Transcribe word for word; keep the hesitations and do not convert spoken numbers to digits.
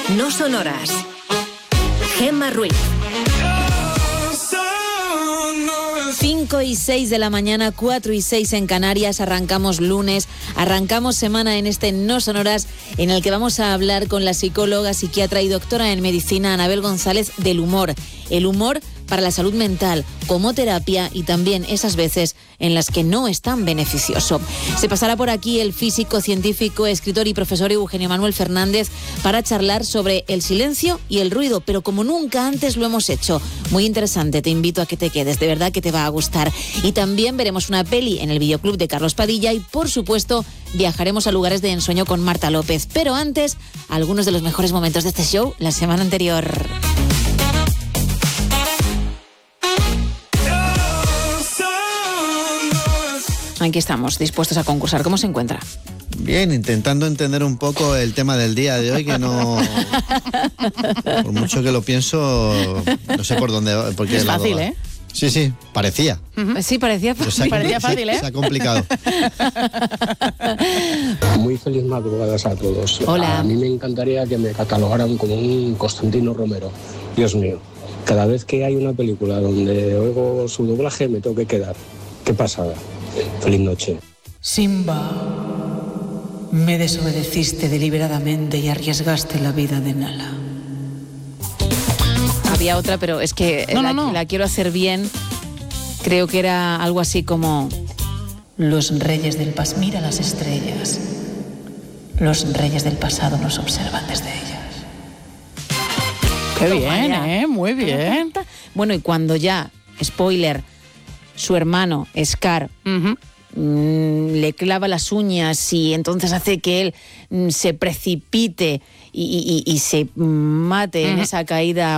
No Sonoras. Gemma Ruiz. cinco y seis de la mañana, cuatro y seis en Canarias, arrancamos lunes, arrancamos semana en este No Sonoras, en el que vamos a hablar con la psicóloga, psiquiatra y doctora en medicina Anabel González del humor. El humor para la salud mental, como terapia y también esas veces en las que no es tan beneficioso. Se pasará por aquí el físico, científico, escritor y profesor Eugenio Manuel Fernández para charlar sobre el silencio y el ruido, pero como nunca antes lo hemos hecho. Muy interesante, te invito a que te quedes, de verdad que te va a gustar. Y también veremos una peli en el videoclub de Carlos Padilla y, por supuesto, viajaremos a lugares de ensueño con Marta López. Pero antes, algunos de los mejores momentos de este show la semana anterior. Aquí estamos, dispuestos a concursar. ¿Cómo se encuentra? Bien, intentando entender un poco el tema del día de hoy, que no... Por mucho que lo pienso, no sé por dónde... Porque es fácil, ¿eh? Sí, sí, parecía. Uh-huh. Sí, parecía fácil. Se ha, parecía fácil, ¿eh? Se ha complicado. Muy feliz madrugadas a todos. Hola. A mí me encantaría que me catalogaran como un Constantino Romero. Dios mío, cada vez que hay una película donde oigo su doblaje me tengo que quedar. Qué pasada. Feliz noche. Simba, me desobedeciste deliberadamente y arriesgaste la vida de Nala. Había otra, pero es que no, la, no, no. la quiero hacer bien. Creo que era algo así como... Los reyes del pasado, mira las estrellas. Los reyes del pasado nos observan desde ellas. Qué bien, ¿eh? Muy bien. Bueno, y cuando ya, spoiler, su hermano, Scar, Uh-huh. mmm, le clava las uñas y entonces hace que él mmm, se precipite y, y, y, y se mate uh-huh. en esa caída